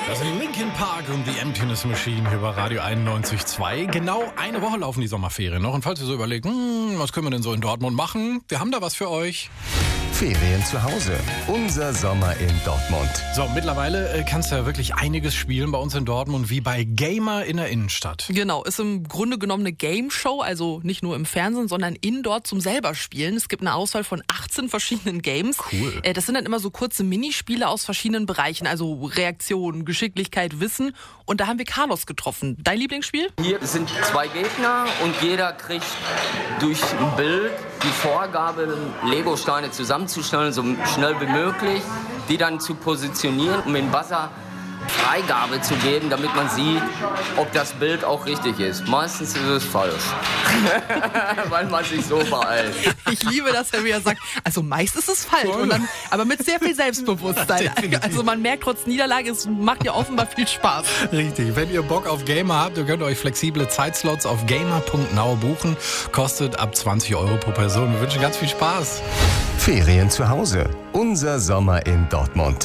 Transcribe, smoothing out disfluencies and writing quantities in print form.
Das ist Linkin Park und The Emptiness Machine hier bei Radio 91.2. Genau eine Woche laufen die Sommerferien noch. Und falls ihr so überlegt, was können wir denn so in Dortmund machen? Wir haben da was für euch. Ferien zu Hause. Unser Sommer in Dortmund. So, mittlerweile kannst du ja wirklich einiges spielen bei uns in Dortmund, wie bei Gamer in der Innenstadt. Genau, ist im Grunde genommen eine Game-Show, also nicht nur im Fernsehen, sondern indoor zum selber spielen. Es gibt eine Auswahl von 18 verschiedenen Games. Cool. Das sind dann immer so kurze Minispiele aus verschiedenen Bereichen, also Reaktion, Geschicklichkeit, Wissen. Und da haben wir Carlos getroffen. Dein Lieblingsspiel? Hier sind 2 Gegner und jeder kriegt durch ein Bild die Vorgabe, Lego-Steine zusammenzustellen, so schnell wie möglich, die dann zu positionieren, um den Buzzer Freigabe zu geben, damit man sieht, ob das Bild auch richtig ist. Meistens ist es falsch, weil man sich so beeilt. Ich liebe das, wenn er sagt, also meist ist es falsch, und dann, aber mit sehr viel Selbstbewusstsein. Also man merkt, trotz Niederlage, es macht ja offenbar viel Spaß. Richtig, wenn ihr Bock auf Gamer habt, ihr könnt euch flexible Zeitslots auf gamer.now buchen. Kostet ab 20 Euro pro Person. Wir wünschen ganz viel Spaß. Ferien zu Hause. Unser Sommer in Dortmund.